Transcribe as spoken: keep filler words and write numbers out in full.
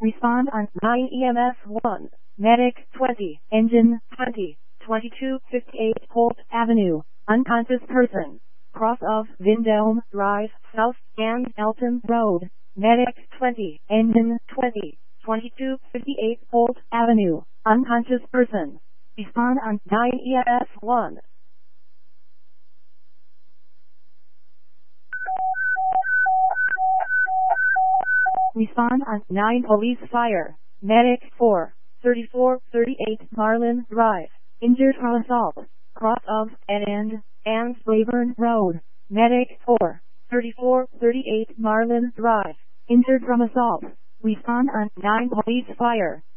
Respond on nine E M S one. Medic twenty. Engine twenty. twenty-two fifty-eight Holt Avenue. Unconscious person. Cross of Vindome Drive South and Elton Road. Medic twenty. Engine twenty. twenty-two fifty-eight Holt Avenue. Unconscious person. Respond on nine E M S one. Respond on nine Police Fire. Medic four. thirty-four thirty-eight Marlin Drive. Injured from assault. Cross of and and Rayburn Road. Medic four. thirty-four thirty-eight Marlin Drive. Injured from assault. Respond on nine Police Fire.